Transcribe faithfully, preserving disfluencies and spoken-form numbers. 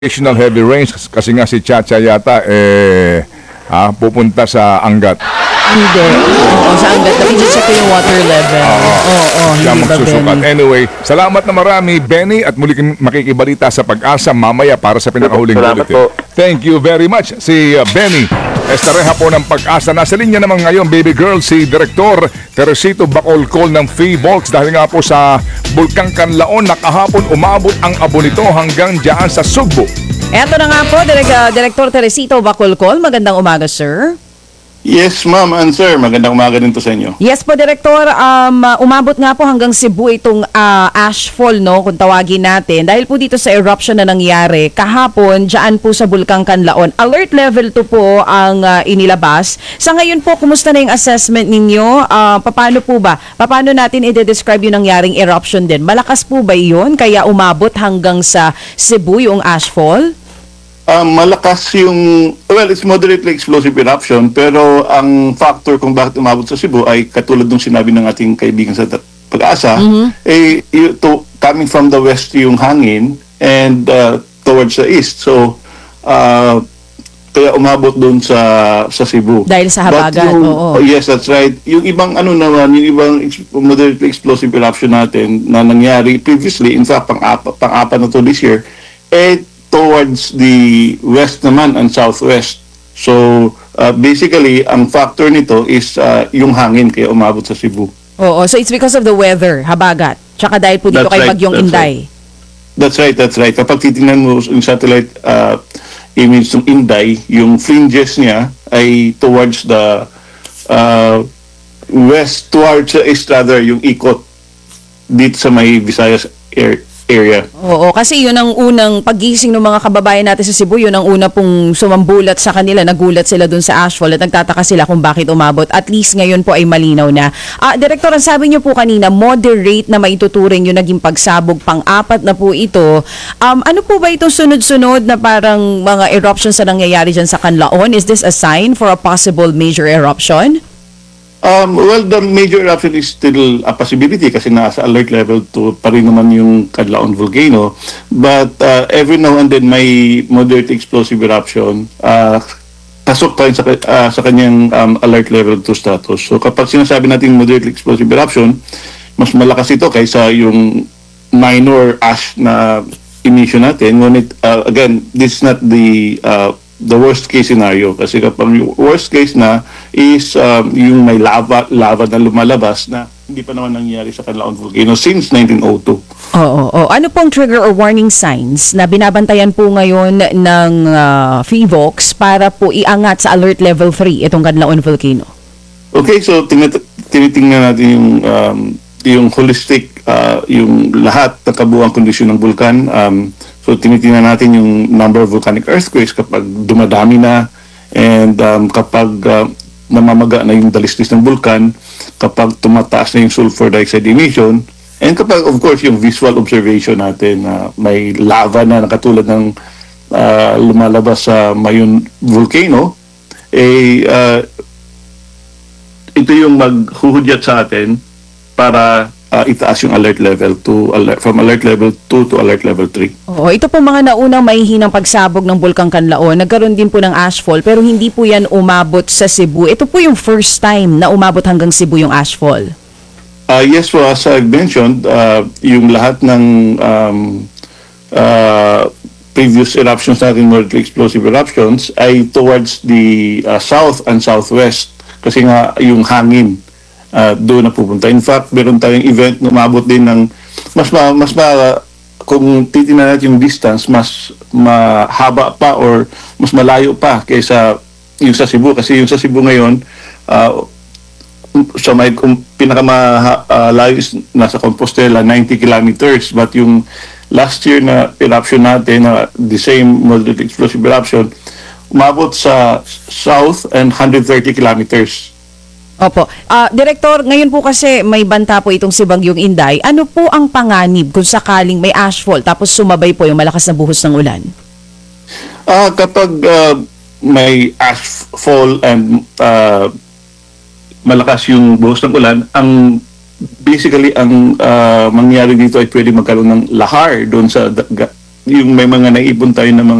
Occasional heavy rains kasi nga si Chacha yata eh ah, pupunta sa Angat. Hindi. Oo, sa Angat. Napidyo-check ko yung water level. Oo, oo, oo. Siya Hindi ba, magsusukat. Benny? Anyway, salamat na marami, Benny, at muli kang makikibalita sa Pag-asa mamaya para sa pinakahuling Salamat bulletin. po. Thank you very much. Si uh, Benny Estareja po ng Pag-asa. Nasa linya naman ngayon, baby girl, si Direktor Teresito Bacolcol ng Fevolks dahil nga po sa Bulkang Kanlaon na kahapon umabot ang abo nito hanggang dyan sa Sugbo. Eto na nga po, Direk, uh, Director Teresito Bacolcol. Magandang umaga, sir. Yes, ma'am and sir. Magandang umaga din to sa inyo. Yes po, Director. Um, uh, umabot nga po hanggang Cebu itong uh, ashfall, no, kung tawagin natin. Dahil po dito sa eruption na nangyari kahapon, dyan po sa Bulkang Kanlaon. Alert level two po ang uh, inilabas. Sa ngayon po, kumusta na yung assessment ninyo? Uh, paano po ba? Paano natin i-describe yung nangyaring eruption din? Malakas po ba yun? Kaya umabot hanggang sa Cebu yung ashfall? Um, malakas yung, well, it's moderately explosive eruption, pero ang factor kung bakit umabot sa Cebu ay katulad ng sinabi ng ating kaibigan sa Pag-asa, Mm-hmm. eh, y- to, coming from the west yung hangin and uh, towards the east. So, uh, kaya umabot doon sa sa Cebu. Dahil sa But habagat, yung- oo. oh, yes, that's right. Yung ibang ano naman, yung ibang ex- moderately explosive eruption natin na nangyari previously, in fact, pang-apat pang apat na to this year, eh, towards the west naman and southwest. So, uh, basically, ang factor nito is uh, yung hangin kaya umabot sa Cebu. Oo, so it's because of the weather, habagat. Tsaka dahil po dito That's kay right, Bagyong that's Inday. That's right, that's right. Kapag titingnan mo yung satellite uh, image ng Inday, yung fringes niya ay towards the uh, west, towards the east rather, yung ikot dito sa may Visayas air, area. Oo, kasi yun ang unang pagising ng mga kababayan natin sa Cebu, yun ang una pong sumambulat sa kanila, nagulat sila dun sa ashfall at nagtataka sila kung bakit umabot. At least ngayon po ay malinaw na. Ah, Direktor, ang sabi niyo po kanina, moderate na maituturing yung naging pagsabog, pang-apat na po ito. Um, ano po ba itong sunod-sunod na parang mga eruptions na nangyayari dyan sa Kanlaon? Is this a sign for a possible major eruption? Um, well, the major eruption is still a possibility kasi nasa alert level two pa rin naman yung Canlaon volcano. But uh, every now and then may moderate explosive eruption. Uh, pasok pa rin sa, uh, sa kanyang um, alert level two status. So kapag sinasabi natin moderate explosive eruption, mas malakas ito kaysa yung minor ash na emission natin. When it, uh, again, this is not the uh, the worst case scenario kasi kapag yung worst case na is um, yung may lava lava na lumalabas na hindi pa naman nangyari sa Canlaon volcano since nineteen oh two. Oo, oo. Ano pong trigger or warning signs na binabantayan po ngayon ng uh, Fevolks para po iangat sa alert level three itong Canlaon volcano? Okay, so tinit- tinitingnan natin yung um, yung holistic uh, yung lahat ng kabuuang kondisyon ng bulkan. Um, so tinitingnan natin yung number of volcanic earthquakes kapag dumadami na and um, kapag uh, namamaga na yung dalistis ng bulkan, kapag tumataas na yung sulfur dioxide emission, and kapag of course yung visual observation natin na uh, may lava na katulad ng uh, lumalabas sa Mayon volcano, eh uh, ito yung maghuhudyat sa atin para uh, itaas yung alert level to alert, from alert level two to alert level three. Oo, ito po mga naunang mahihinang pagsabog ng Bulkang Kanlaon. Nagkaroon din po ng ashfall pero hindi po yan umabot sa Cebu. Ito po yung first time na umabot hanggang Cebu yung ashfall. Uh, yes, so as I've mentioned, uh, yung lahat ng um, uh, previous eruptions natin, moderately explosive eruptions, ay towards the uh, south and southwest kasi nga yung hangin uh, doon na pupunta. In fact, meron tayong event na umabot din ng mas ma, mas ma, kung titingnan natin yung distance, mas mahaba pa or mas malayo pa kaysa yung sa Cebu. Kasi yung sa Cebu ngayon, uh, sa may kung pinakamalayo is nasa Compostela, ninety kilometers. But yung last year na eruption natin, na the same moderate explosive eruption, umabot sa south and one hundred thirty kilometers. Opo. Ah, Direktor, ngayon po kasi may banta po itong si Bagyong Inday. Ano po ang panganib kung sakaling may ashfall tapos sumabay po yung malakas na buhos ng ulan? Ah, kapag uh, may ashfall and uh, malakas yung buhos ng ulan, ang basically ang uh, mangyari dito ay pwede magkaroon ng lahar doon sa yung may mga naipon tayo ng mga